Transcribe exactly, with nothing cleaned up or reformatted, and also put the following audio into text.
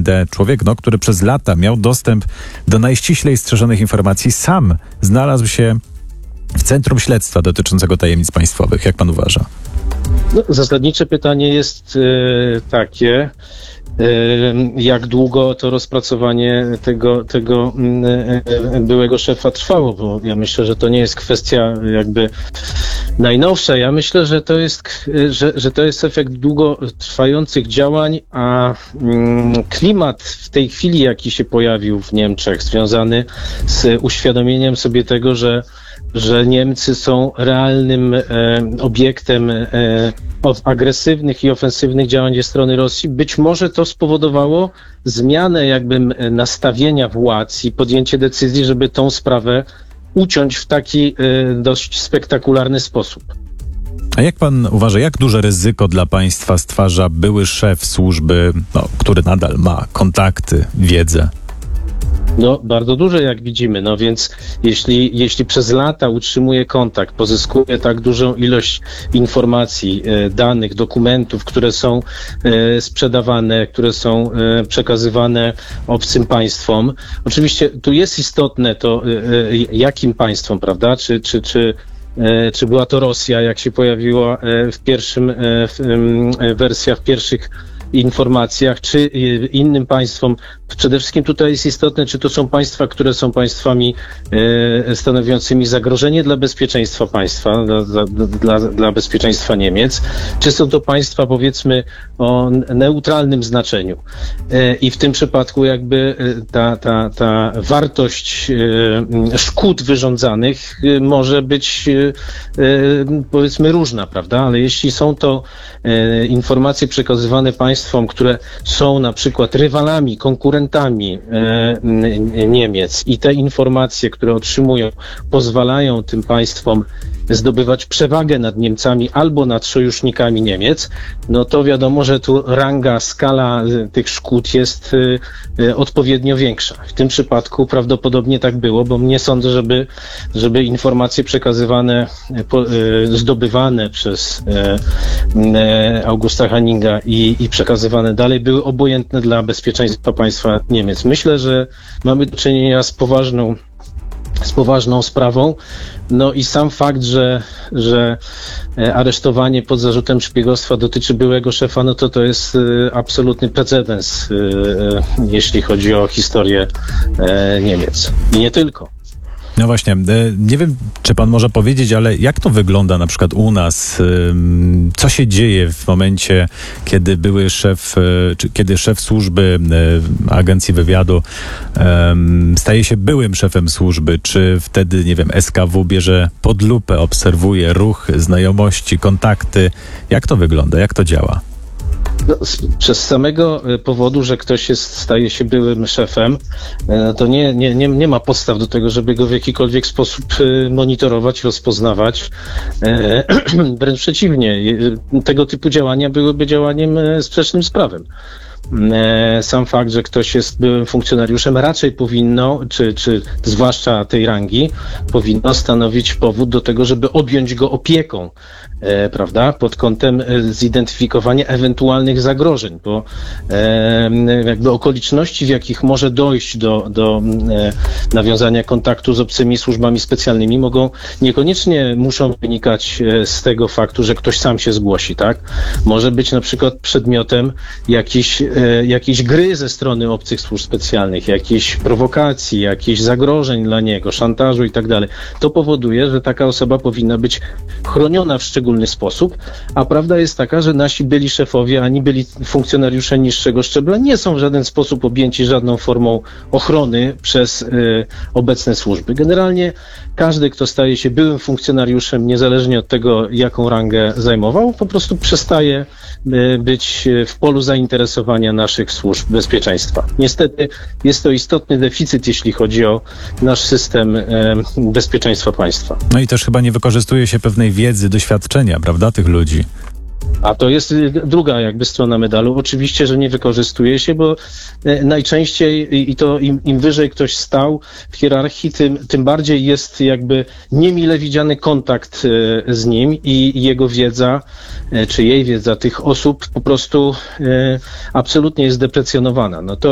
człowiek, no, który przez lata miał dostęp do najściślej strzeżonych informacji, sam znalazł się w centrum śledztwa dotyczącego tajemnic państwowych. Jak pan uważa? No, zasadnicze pytanie jest e, takie, e, jak długo to rozpracowanie tego, tego e, byłego szefa trwało, bo ja myślę, że to nie jest kwestia jakby najnowsza. Ja myślę, że to jest, że, że to jest efekt długotrwających działań, a mm, klimat w tej chwili, jaki się pojawił w Niemczech, związany z uświadomieniem sobie tego, że że Niemcy są realnym e, obiektem e, agresywnych i ofensywnych działań ze strony Rosji. Być może to spowodowało zmianę jakby nastawienia władz i podjęcie decyzji, żeby tą sprawę uciąć w taki e, dość spektakularny sposób. A jak pan uważa, jak duże ryzyko dla państwa stwarza były szef służby, no, który nadal ma kontakty, wiedzę? No, bardzo duże, jak widzimy. No więc jeśli, jeśli przez lata utrzymuje kontakt, pozyskuje tak dużą ilość informacji, e, danych, dokumentów, które są e, sprzedawane, które są e, przekazywane obcym państwom. Oczywiście tu jest istotne to, e, jakim państwom, prawda? Czy, czy, czy Czy była to Rosja, jak się pojawiła w pierwszym, w, wersja w pierwszych informacjach, czy innym państwom. Przede wszystkim tutaj jest istotne, czy to są państwa, które są państwami e, stanowiącymi zagrożenie dla bezpieczeństwa państwa, dla, dla, dla bezpieczeństwa Niemiec, czy są to państwa, powiedzmy, o neutralnym znaczeniu. E, I w tym przypadku jakby ta, ta, ta wartość e, szkód wyrządzanych e, może być e, powiedzmy różna, prawda? Ale jeśli są to e, informacje przekazywane państwom, które są na przykład rywalami, konkurentami e, Niemiec i te informacje, które otrzymują, pozwalają tym państwom zdobywać przewagę nad Niemcami albo nad sojusznikami Niemiec, no to wiadomo, że tu ranga, skala tych szkód jest e, odpowiednio większa. W tym przypadku prawdopodobnie tak było, bo nie sądzę, żeby, żeby informacje przekazywane, po, e, zdobywane przez e, e, Augusta Hanninga i, i przekazywane dalej były obojętne dla bezpieczeństwa państwa Niemiec. Myślę, że mamy do czynienia z poważną z poważną sprawą. No i sam fakt, że, że aresztowanie pod zarzutem szpiegostwa dotyczy byłego szefa, no to to jest absolutny precedens, jeśli chodzi o historię Niemiec. I nie tylko. No właśnie, nie wiem, czy pan może powiedzieć, ale jak to wygląda na przykład u nas? Co się dzieje w momencie, kiedy były szef, czy kiedy szef służby agencji wywiadu staje się byłym szefem służby? Czy wtedy, nie wiem, S K W bierze pod lupę, obserwuje ruch, znajomości, kontakty? Jak to wygląda? Jak to działa? No, przez samego powodu, że ktoś jest, staje się byłym szefem, to nie, nie, nie, nie ma podstaw do tego, żeby go w jakikolwiek sposób monitorować, rozpoznawać. Wręcz przeciwnie, tego typu działania byłyby działaniem sprzecznym z prawem. Sam fakt, że ktoś jest byłym funkcjonariuszem, raczej powinno, czy, czy zwłaszcza tej rangi, powinno stanowić powód do tego, żeby objąć go opieką, e, prawda, pod kątem e, zidentyfikowania ewentualnych zagrożeń, bo e, jakby okoliczności, w jakich może dojść do, do e, nawiązania kontaktu z obcymi służbami specjalnymi, mogą niekoniecznie muszą wynikać e, z tego faktu, że ktoś sam się zgłosi, tak? Może być na przykład przedmiotem jakichś jakiejś gry ze strony obcych służb specjalnych, jakiejś prowokacji, jakichś zagrożeń dla niego, szantażu i tak dalej. To powoduje, że taka osoba powinna być chroniona w szczególny sposób, a prawda jest taka, że nasi byli szefowie, ani byli funkcjonariusze niższego szczebla nie są w żaden sposób objęci żadną formą ochrony przez y, obecne służby. Generalnie każdy, kto staje się byłym funkcjonariuszem, niezależnie od tego, jaką rangę zajmował, po prostu przestaje y, być w polu zainteresowania naszych służb bezpieczeństwa. Niestety jest to istotny deficyt, jeśli chodzi o nasz system e, bezpieczeństwa państwa. No i też chyba nie wykorzystuje się pewnej wiedzy, doświadczenia, prawda, tych ludzi. A to jest druga jakby strona medalu. Oczywiście, że nie wykorzystuje się, bo najczęściej i to im, im wyżej ktoś stał w hierarchii, tym, tym bardziej jest jakby niemile widziany kontakt z nim i jego wiedza, czy jej wiedza tych osób po prostu absolutnie jest deprecjonowana. No to